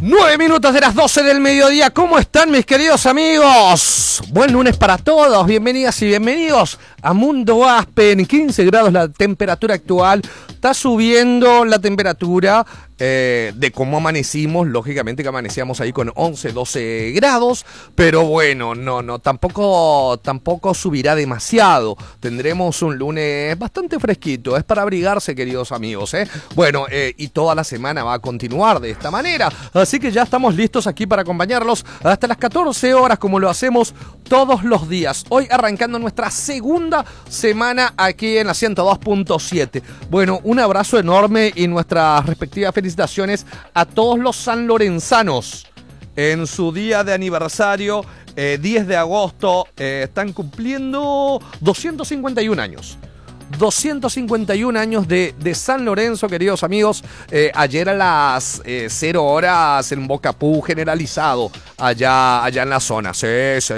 9 minutos de las 12 del mediodía. ¿Cómo están, mis queridos amigos? Buen lunes para todos. Bienvenidas y bienvenidos a Mundo Aspen. 15 grados la temperatura actual. Está subiendo la temperatura de cómo amanecimos. Lógicamente que amanecíamos ahí con 11, 12 grados. Pero bueno, tampoco subirá demasiado. Tendremos un lunes bastante fresquito. Es para abrigarse, queridos amigos, ¿eh? Bueno, y toda la semana va a continuar de esta manera. Así que ya estamos listos aquí para acompañarlos hasta las 14 horas, como lo hacemos todos los días. Hoy arrancando nuestra segunda semana aquí en la 102.7. Bueno, un abrazo enorme y nuestras respectivas felicitaciones a todos los sanlorenzanos en su día de aniversario, 10 de agosto. Están cumpliendo 251 años. 251 años de San Lorenzo, queridos amigos. Ayer a las 0 horas en Bocapú generalizado allá en la zona. Sí.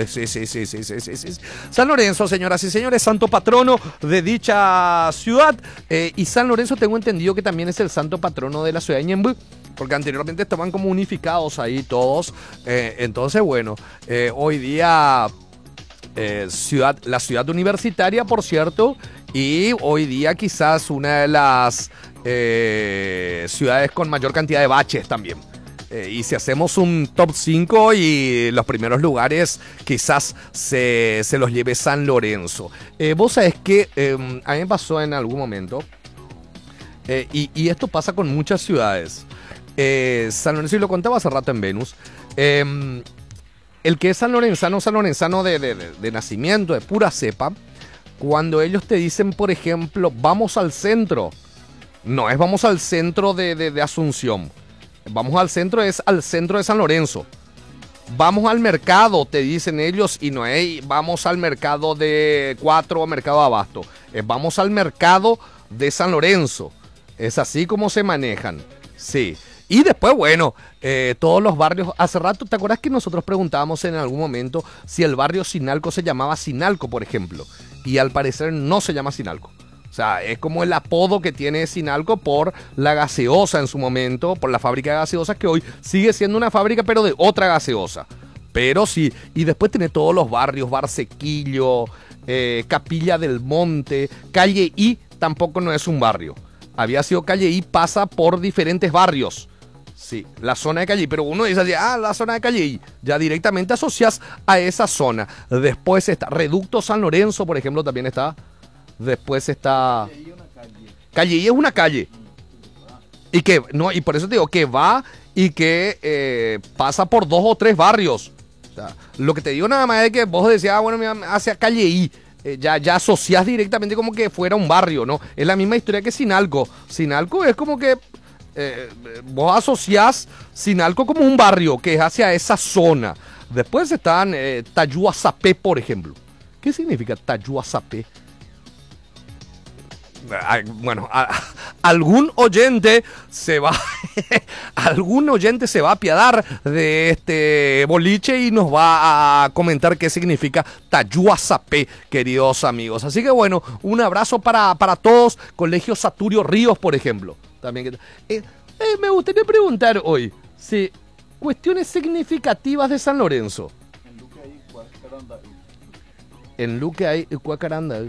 San Lorenzo, señoras y señores, santo patrono de dicha ciudad. Y San Lorenzo tengo entendido que también es el santo patrono de la ciudad de Ñemby, porque anteriormente estaban como unificados ahí todos. Entonces, bueno, hoy día la ciudad universitaria, por cierto. Y hoy día quizás una de las ciudades con mayor cantidad de baches también. Y si hacemos un top 5 y los primeros lugares quizás se los lleve San Lorenzo. Vos sabés que a mí me pasó en algún momento, y esto pasa con muchas ciudades. San Lorenzo, y lo contaba hace rato en Venus, el que es sanlorenzano de nacimiento, de pura cepa, cuando ellos te dicen, por ejemplo, vamos al centro, no es vamos al centro de Asunción, vamos al centro, es al centro de San Lorenzo. Vamos al mercado, te dicen ellos, y no es vamos al mercado de Cuatro o mercado de Abasto, es vamos al mercado de San Lorenzo. Es así como se manejan, sí. Y después, bueno, todos los barrios. Hace rato, ¿te acuerdas que nosotros preguntábamos en algún momento si el barrio Sinalco se llamaba Sinalco, por ejemplo? Y al parecer no se llama Sinalco. O sea, es como el apodo que tiene Sinalco por la gaseosa en su momento, por la fábrica de gaseosas, que hoy sigue siendo una fábrica, pero de otra gaseosa. Pero sí, y después tiene todos los barrios, Barsequillo, Capilla del Monte, Calle I, tampoco no es un barrio. Había sido Calle I, pasa por diferentes barrios. Sí, la zona de Calle I, pero uno dice así, la zona de Calle I, ya directamente asocias a esa zona. Después está Reducto San Lorenzo, por ejemplo, también está. Después está Calle I es una calle. Y que no, y por eso te digo que va y que pasa por 2 o 3 barrios. O sea, lo que te digo nada más es que vos decías, bueno, hacia Calle I. Ya asociás directamente como que fuera un barrio, ¿no? Es la misma historia que Sinalco. Sinalco es como que vos asociás Sinalco como un barrio que es hacia esa zona. Después están Tayuazapé, por ejemplo. ¿Qué significa Tayuazapé? Bueno, algún oyente se va a apiadar de este boliche y nos va a comentar qué significa Tayuazapé, queridos amigos. Así que bueno, un abrazo para todos. Colegio Saturio Ríos, por ejemplo. También me gustaría preguntar hoy, sí, cuestiones significativas de San Lorenzo. En Luque hay Cuacaranda.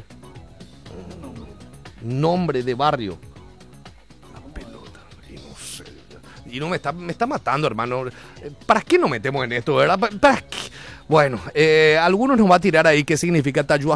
Nombre de barrio. La pelota, y no sé. Y no me está matando, hermano. ¿Para qué nos metemos en esto, verdad? ¿Para qué? Bueno, algunos nos va a tirar ahí qué significa Tayuazapé.